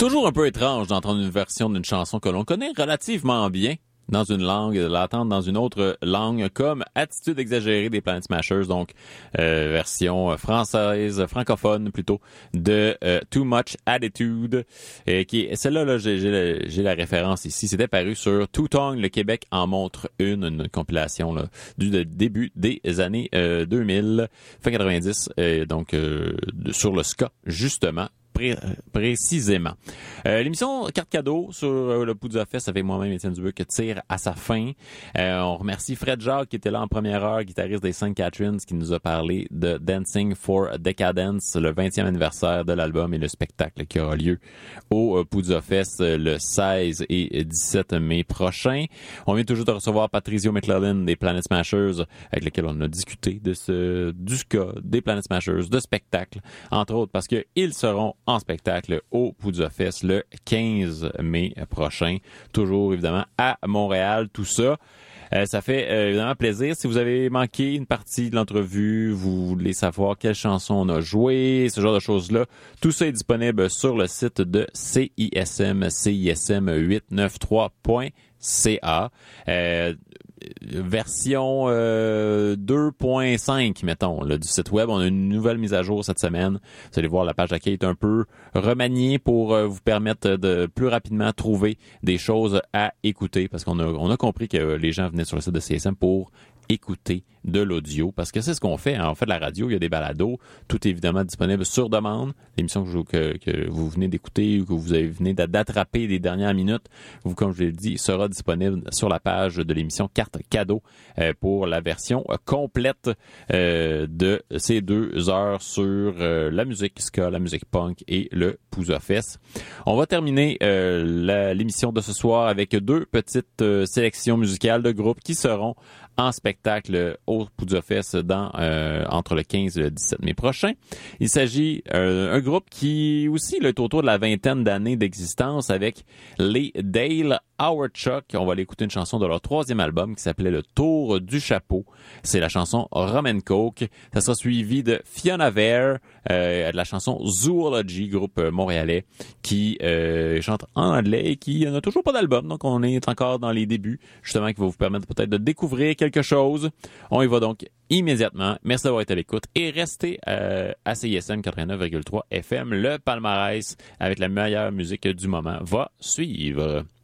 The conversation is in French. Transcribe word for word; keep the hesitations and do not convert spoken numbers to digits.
Toujours un peu étrange d'entendre une version d'une chanson que l'on connaît relativement bien dans une langue, de l'entendre dans une autre langue, comme Attitude exagérée des Planet Smashers, donc euh, version française, francophone plutôt, de euh, Too Much Attitude, et qui est celle-là, là, j'ai, j'ai, j'ai la référence ici. C'était paru sur Two Tongue, le Québec en montre une, une compilation là, du de, début des années euh, deux mille, fin quatre-vingt-dix, euh, donc euh, sur le ska, justement. Pré- précisément. Euh, l'émission Carte cadeau sur euh, le Poudza Fest avec moi-même, Étienne Dubuc, tire à sa fin. Euh, on remercie Fred Jacques qui était là en première heure, guitariste des Saint Catharines, qui nous a parlé de Dancing for Decadence, le vingtième anniversaire de l'album et le spectacle qui aura lieu au euh, Poudza Fest euh, le seize et dix-sept mai prochain. On vient toujours de recevoir Patrizio McClellan des Planet Smashers, avec lequel on a discuté de ce du ska, des Planet Smashers, de spectacle, entre autres, parce que ils seront en spectacle au Poudza Fest le quinze mai prochain. Toujours, évidemment, à Montréal, tout ça. Euh, ça fait euh, évidemment plaisir. Si vous avez manqué une partie de l'entrevue, vous voulez savoir quelle chanson on a joué, ce genre de choses-là, tout ça est disponible sur le site de C I S M, C I S M huit cent quatre-vingt-trois point C A. Euh, version euh, deux point cinq, mettons, là, du site web. On a une nouvelle mise à jour cette semaine. Vous allez voir, la page d'accueil est un peu remaniée pour euh, vous permettre de plus rapidement trouver des choses à écouter, parce qu'on a, on a compris que les gens venaient sur le site de C S M pour écouter de l'audio, parce que c'est ce qu'on fait, hein. On fait de la radio, il y a des balados, tout est évidemment disponible sur demande. L'émission que, je, que, que vous venez d'écouter ou que vous avez venez d'attraper les dernières minutes, vous, comme je l'ai dit, sera disponible sur la page de l'émission Carte cadeau euh, pour la version euh, complète euh, de ces deux heures sur euh, la musique ska, la musique punk et le Poudza Fest. On va terminer euh, la, l'émission de ce soir avec deux petites euh, sélections musicales de groupes qui seront en spectacle au Poudza Fest dans, euh, entre le quinze et le dix-sept mai prochain. Il s'agit euh, un groupe qui aussi là, est autour de la vingtaine d'années d'existence avec les Dale Howard Chuck. On va aller écouter une chanson de leur troisième album qui s'appelait Le Tour du Chapeau. C'est la chanson Rum and Coke. Ça sera suivi de Fiona Vare, euh, de la chanson Zoology, groupe montréalais, qui euh, chante en anglais et qui n'a toujours pas d'album. Donc on est encore dans les débuts, justement, qui va vous permettre peut-être de découvrir quelque chose. On y va donc immédiatement. Merci d'avoir été à l'écoute et restez euh, à C I S M quatre-vingt-neuf virgule trois F M. Le palmarès avec la meilleure musique du moment va suivre.